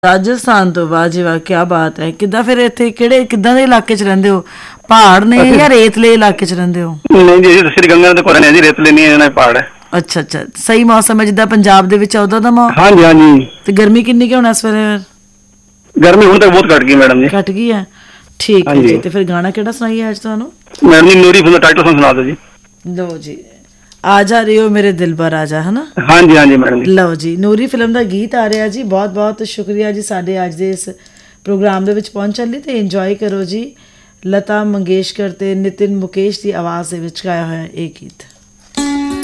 ਰਾਜਸਥਾਨ ਤੋਂ ਵਾਹ ਜੀ ਵਾਹ, ਕਿਆ ਬਾਤ ਹੈ। ਕਿੱਦਾਂ ਫਿਰ ਇੱਥੇ ਕਿੱਦਾਂ ਦੇ ਇਲਾਕੇ 'ਚ ਰਹਿੰਦੇ ਹੋ? ਪਹਾੜ ਨੇ ਜਾਂ ਰੇਤਲੇ ਇਲਾਕੇ 'ਚ ਰਹਿੰਦੇ ਹੋ? ਨਹੀਂ ਜੀ, ਸ੍ਰੀ ਗੰਗਾ ਦੇ ਕੋਲ ਨੇ ਜੀ, ਰੇਤਲੇ ਨਹੀਂ ਹੈ, ਪਹਾੜ ਹੈ। ਅੱਛਾ ਅੱਛਾ, ਸਹੀ ਮੌਸਮ ਹੈ ਜਿੱਦਾਂ ਪੰਜਾਬ ਦੇ ਵਿੱਚ ਉਦਾਂ ਦਾ ਮਾਹੌਲ? ਹਾਂਜੀ ਹਾਂਜੀ। ਤੇ ਗਰਮੀ ਕਿੰਨੀ ਕੁ ਹੋਣਾ ਇਸ ਵੇਲੇ? ਗਰਮੀ ਹੁਣ ਤੱਕ ਬਹੁਤ ਘਟ ਗਈ ਮੈਡਮ ਜੀ। ਘਟ ਗਈ ਹੈ, ਠੀਕ ਹੈ ਜੀ। ਤੇ ਫਿਰ ਗਾਣਾ ਕਿਹੜਾ ਸੁਣਾਈਏ ਅੱਜ ਤੁਹਾਨੂੰ? ਮੈਡਮ ਜੀ ਨੂਰੀ ਫਿਲਮ ਦਾ ਟਾਈਟਲ ਸੌਂਗ ਸੁਣਾ ਦਿਓ ਜੀ। ਲਓ ਜੀ, ਆ ਜਾ ਰਹੇ ਹੋ ਮੇਰੇ ਦਿਲ ਪਰ ਆ ਜਾ, ਹੈ ਨਾ? ਹਾਂਜੀ ਹਾਂਜੀ ਮੈਡਮ ਜੀ। ਲਓ ਜੀ, ਨੂਰੀ ਫਿਲਮ ਦਾ ਗੀਤ ਆ ਰਿਹਾ ਜੀ। ਬਹੁਤ ਬਹੁਤ ਸ਼ੁਕਰੀਆ ਜੀ ਸਾਡੇ ਅੱਜ ਦੇ ਇਸ ਪ੍ਰੋਗਰਾਮ ਦੇ ਵਿੱਚ ਪਹੁੰਚਣ ਲਈ, ਤੇ ਇੰਜੋਏ ਕਰੋ ਜੀ। ਲਤਾ ਮੰਗੇਸ਼ਕਰ ਤੇ ਨਿਤਿਨ ਮੁਕੇਸ਼ ਦੀ ਆਵਾਜ਼ ਦੇ ਵਿੱਚ ਗਾਇਆ ਹੋਇਆ ਇਹ ਗੀਤ।